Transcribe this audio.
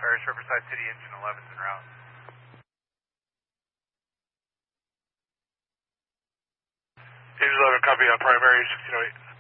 Irish Riverside City, engine 11's en route. Engine 11, copy on primary 1608.